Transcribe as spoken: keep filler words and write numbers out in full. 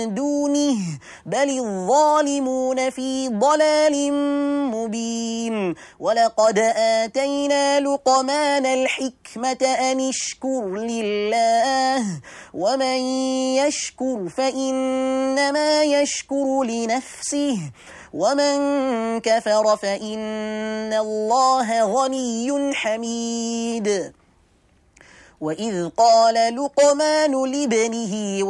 دونه بل الظالمون في ضلال مبين ولقد آتينا لقمان الحكمة أن اشكر لله ومن يشكر فإنما يشكر لنفسه ومن كفر فإن الله غني حميد وإذ قال لقمان لابنه